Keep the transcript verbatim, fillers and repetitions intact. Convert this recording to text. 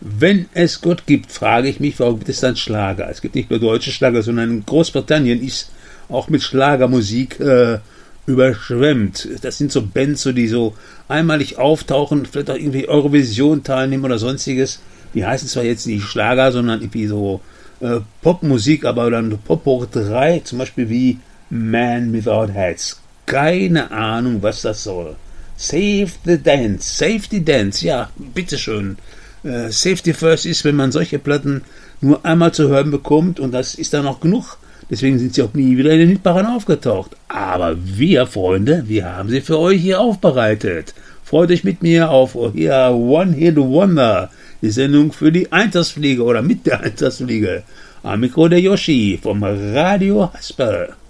Wenn es Gott gibt, frage ich mich, warum gibt es dann Schlager? Es gibt nicht nur deutsche Schlager, sondern Großbritannien ist auch mit Schlagermusik äh, überschwemmt. Das sind so Bands, so, die so einmalig auftauchen, vielleicht auch irgendwie Eurovision teilnehmen oder sonstiges. Die heißen zwar jetzt nicht Schlager, sondern irgendwie so äh, Popmusik, aber dann Pop hoch drei, zum Beispiel wie Man Without Hats. Keine Ahnung, was das soll. Save the Dance, Save the Dance, ja, bitteschön. Äh, Safety First ist, wenn man solche Platten nur einmal zu hören bekommt, und das ist dann auch genug. Deswegen sind sie auch nie wieder in den Hitparaden aufgetaucht. Aber wir, Freunde, wir haben sie für euch hier aufbereitet. Freut euch mit mir auf hier One Hit Wonder, die Sendung für die Eintagsfliege oder mit der Eintagsfliege. Am Mikro der Yoshi vom Radio Hasper.